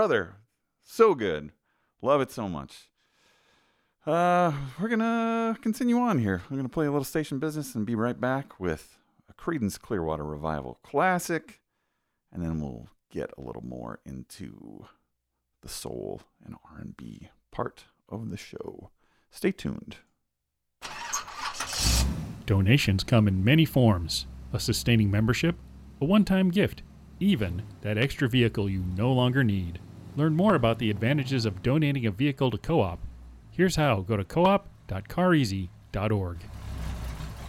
brother. So good. Love it so much. We're going to continue on here. I'm going to play a little station business and be right back with a Creedence Clearwater Revival classic. And then we'll get a little more into the soul and R&B part of the show. Stay tuned. Donations come in many forms. A sustaining membership, a one-time gift, even that extra vehicle you no longer need. Learn more about the advantages of donating a vehicle to Co-op. Here's how. Go to coop.careasy.org.